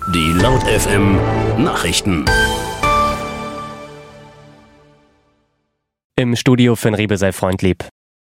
Die Laut FM Nachrichten. Im Studio Finn Riebe, sei freundlieb.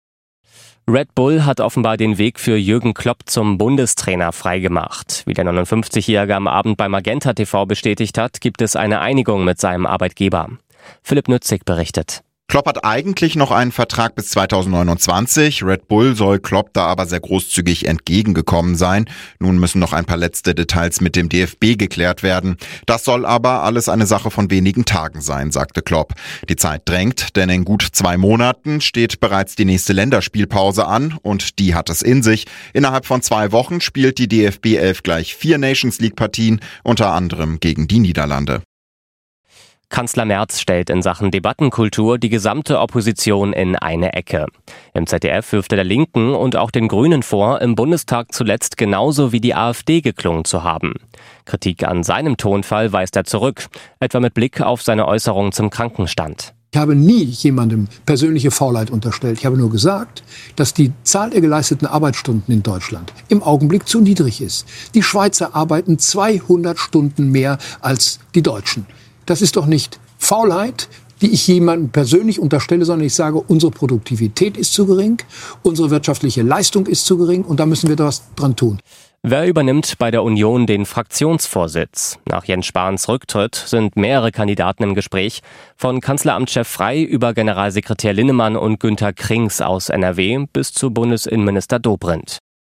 Red Bull hat offenbar den Weg für Jürgen Klopp zum Bundestrainer freigemacht. Wie der 59-Jährige am Abend bei Magenta TV bestätigt hat, gibt es eine Einigung mit seinem Arbeitgeber. Philipp Nützig berichtet. Klopp hat eigentlich noch einen Vertrag bis 2029. Red Bull soll Klopp da aber sehr großzügig entgegengekommen sein. Nun müssen noch ein paar letzte Details mit dem DFB geklärt werden. Das soll aber alles eine Sache von wenigen Tagen sein, sagte Klopp. Die Zeit drängt, denn in gut 2 Monaten steht bereits die nächste Länderspielpause an und die hat es in sich. Innerhalb von 2 Wochen spielt die DFB 11 gleich 4 Nations League Partien, unter anderem gegen die Niederlande. Kanzler Merz stellt in Sachen Debattenkultur die gesamte Opposition in eine Ecke. Im ZDF wirft er der Linken und auch den Grünen vor, im Bundestag zuletzt genauso wie die AfD geklungen zu haben. Kritik an seinem Tonfall weist er zurück, etwa mit Blick auf seine Äußerungen zum Krankenstand. Ich habe nie jemandem persönliche Faulheit unterstellt. Ich habe nur gesagt, dass die Zahl der geleisteten Arbeitsstunden in Deutschland im Augenblick zu niedrig ist. Die Schweizer arbeiten 200 Stunden mehr als die Deutschen. Das ist doch nicht Faulheit, die ich jemandem persönlich unterstelle, sondern ich sage, unsere Produktivität ist zu gering, unsere wirtschaftliche Leistung ist zu gering und da müssen wir was dran tun. Wer übernimmt bei der Union den Fraktionsvorsitz? Nach Jens Spahns Rücktritt sind mehrere Kandidaten im Gespräch, von Kanzleramtschef Frey über Generalsekretär Linnemann und Günther Krings aus NRW bis zu Bundesinnenminister Dobrindt.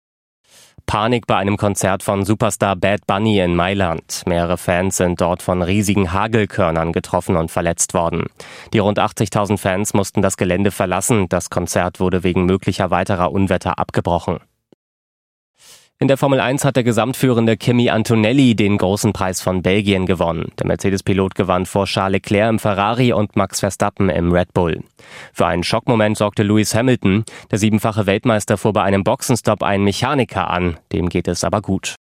Panik bei einem Konzert von Superstar Bad Bunny in Mailand. Mehrere Fans sind dort von riesigen Hagelkörnern getroffen und verletzt worden. Die rund 80.000 Fans mussten das Gelände verlassen. Das Konzert wurde wegen möglicher weiterer Unwetter abgebrochen. In der Formel 1 hat der Gesamtführende Kimi Antonelli den großen Preis von Belgien gewonnen. Der Mercedes-Pilot gewann vor Charles Leclerc im Ferrari und Max Verstappen im Red Bull. Für einen Schockmoment sorgte Lewis Hamilton. Der 7-fache Weltmeister fuhr bei einem Boxenstopp einen Mechaniker an. Dem geht es aber gut.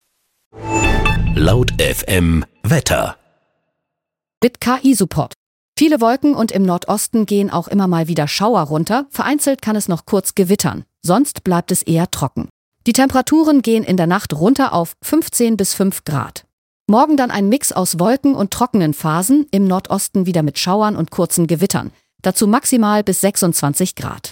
Laut FM Wetter. Mit KI-Support. Viele Wolken und im Nordosten gehen auch immer mal wieder Schauer runter. Vereinzelt kann es noch kurz gewittern. Sonst bleibt es eher trocken. Die Temperaturen gehen in der Nacht runter auf 15 bis 5 Grad. Morgen dann ein Mix aus Wolken und trockenen Phasen, im Nordosten wieder mit Schauern und kurzen Gewittern. Dazu maximal bis 26 Grad.